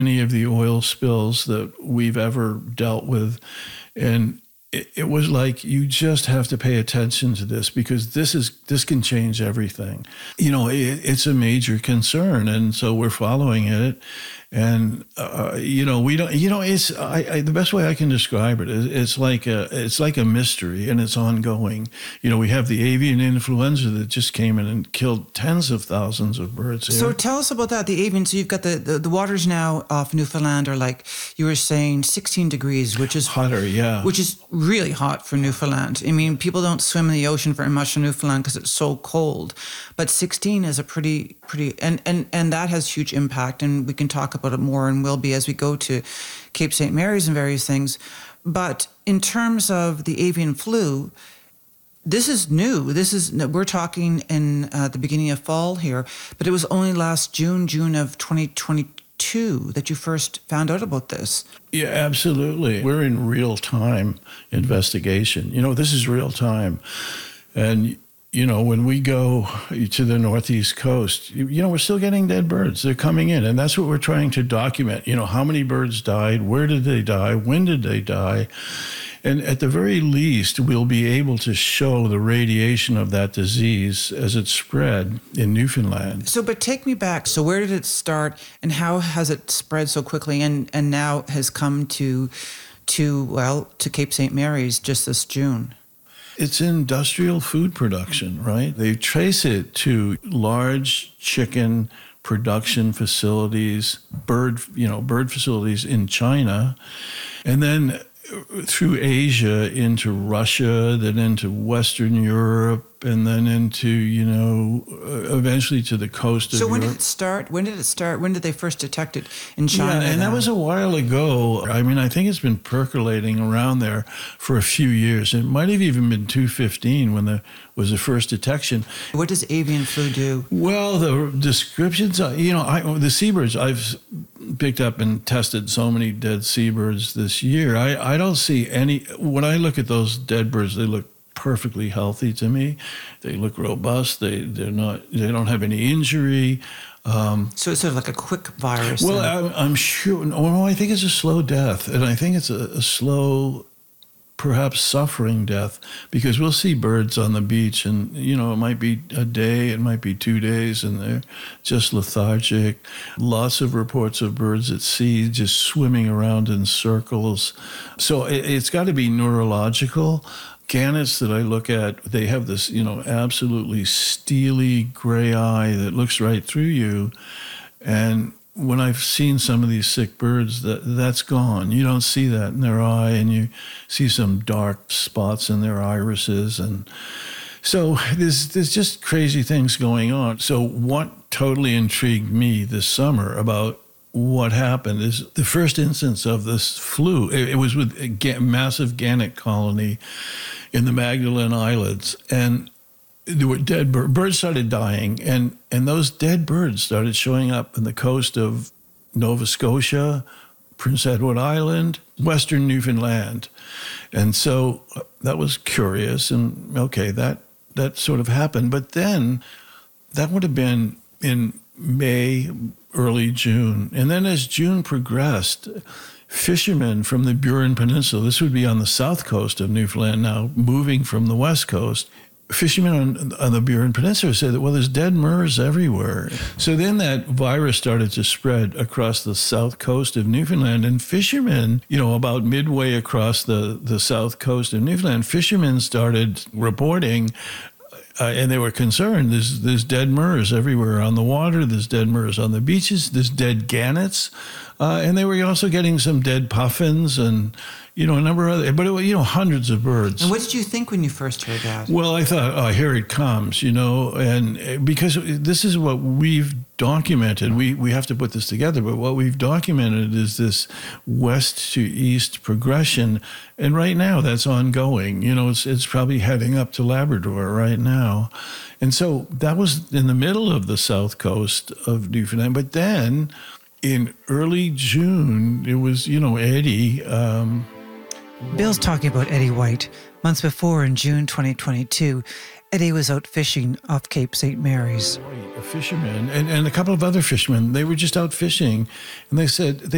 any of the oil spills that we've ever dealt with. And it was like, you just have to pay attention to this because this can change everything. It's a major concern. And so we're following it. And, we don't, the best way I can describe it is it's like a mystery and it's ongoing. We have the avian influenza that just came in and killed tens of thousands of birds here. So tell us about that, the avian. So you've got the waters now off Newfoundland are like, you were saying 16 degrees, which is hotter, yeah. Which is really hot for Newfoundland. I mean, people don't swim in the ocean very much in Newfoundland because it's so cold. But 16 is a pretty, and that has huge impact. And we can talk about it more and will be as we go to Cape St. Mary's and various things. But in terms of the avian flu, this is new. We're talking in the beginning of fall here, but it was only last June of 2022 that you first found out about this. Yeah, absolutely. We're in real-time investigation. This is real-time. And when we go to the Northeast coast, we're still getting dead birds. They're coming in, and that's what we're trying to document. How many birds died, where did they die, when did they die? And at the very least, we'll be able to show the radiation of that disease as it spread in Newfoundland. So, but take me back. So where did it start, and how has it spread so quickly and now has come to Cape St. Mary's just this June? It's industrial food production, right? They trace it to large chicken production facilities, bird facilities in China, and then through Asia into Russia, then into Western Europe, and then into, eventually to the coast of Europe. So when did it start? When did they first detect it in China? Yeah, and that was a while ago. I mean, I think it's been percolating around there for a few years. It might have even been 2015 when there was the first detection. What does avian flu do? Well, the descriptions, the seabirds, I've picked up and tested so many dead seabirds this year. I don't see any, when I look at those dead birds, they look perfectly healthy to me. They look robust. They don't have any injury. So it's sort of like a quick virus. Well, I'm sure. No, I think it's a slow death, and I think it's a slow, perhaps suffering death, because we'll see birds on the beach, and it might be a day, it might be 2 days, and they're just lethargic. Lots of reports of birds at sea just swimming around in circles. So it's got to be neurological. Gannets that I look at, they have this, absolutely steely gray eye that looks right through you. And when I've seen some of these sick birds, that's gone. You don't see that in their eye, and you see some dark spots in their irises. And so there's just crazy things going on. So what totally intrigued me this summer about what happened is the first instance of this flu. It was with a massive gannet colony in the Magdalen Islands, and there were dead birds started dying, and those dead birds started showing up on the coast of Nova Scotia, Prince Edward Island, Western Newfoundland. And so that was curious, and okay, that sort of happened. But then that would have been in May, early June. And then as June progressed, fishermen from the Burin Peninsula, this would be on the south coast of Newfoundland now, moving from the west coast, fishermen on the Burin Peninsula said that, well, there's dead murres everywhere. So then that virus started to spread across the south coast of Newfoundland, and fishermen, about midway across the south coast of Newfoundland, fishermen started reporting and they were concerned. There's dead murres everywhere on the water. There's dead murres on the beaches. There's dead gannets. And they were also getting some dead puffins and, a number of other, but hundreds of birds. And what did you think when you first heard that? Well, I thought, oh, here it comes, and because this is what we've documented. We have to put this together, but what we've documented is this west to east progression. And right now that's ongoing. It's probably heading up to Labrador right now. And so that was in the middle of the south coast of Newfoundland. But then in early June, it was, Eddie. Bill's talking about Eddie White. Months before, in June 2022, Eddie was out fishing off Cape St. Mary's. A fisherman and a couple of other fishermen, they were just out fishing, and they said they